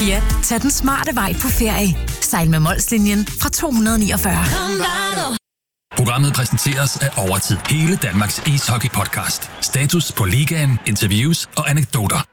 Ja, tag den smarte vej på ferie. Sejl med Molslinjen fra 249. Programmet præsenteres af Overtid. Hele Danmarks ishockey-podcast. Status på ligaen, interviews og anekdoter.